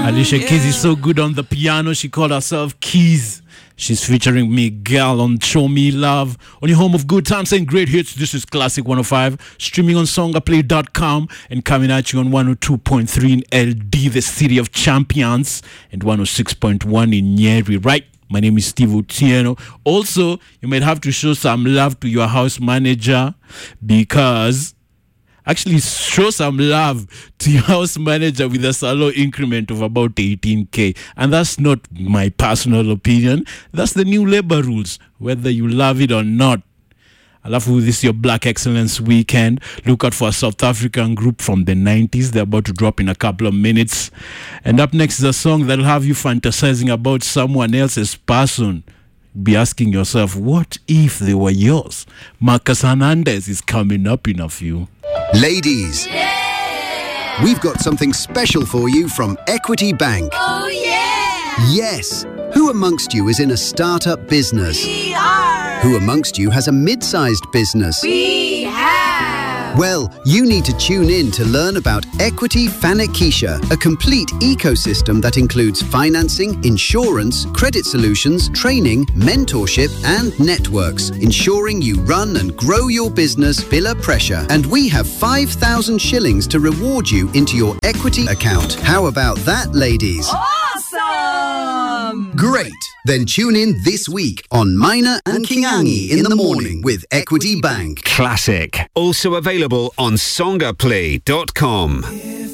Alicia Keys is so good on the piano. She called herself Keys. She's featuring Miguel on Show Me Love. On your home of good times and great hits, this is Classic 105. Streaming on songaplay.com and coming at you on 102.3 in LD, the city of champions, and 106.1 in Nyeri, right? My name is Steve Otieno. Also, you might have to show some love to your house manager because... Actually, show some love to your house manager with a salary increment of about 18k. And that's not my personal opinion. That's the new labor rules, whether you love it or not. Alafu, this is your Black Excellence Weekend. Look out for a South African group from the 90s. They're about to drop in a couple of minutes. And up next is a song that'll have you fantasizing about someone else's person. Be asking yourself, what if they were yours? Marcus Hernandez is coming up in a few. Ladies, we've got something special for you from Equity Bank. Oh, yeah! Yes! Who amongst you is in a startup business? We are! Who amongst you has a mid-sized business? We have! Well, you need to tune in to learn about Equity Fanikisha, a complete ecosystem that includes financing, insurance, credit solutions, training, mentorship, and networks, ensuring you run and grow your business below pressure. And we have 5,000 shillings to reward you into your equity account. How about that, ladies? Awesome! Great! Then tune in this week on Minor and Kingangi in the morning with Equity Bank. Classic. Also available on songaplay.com.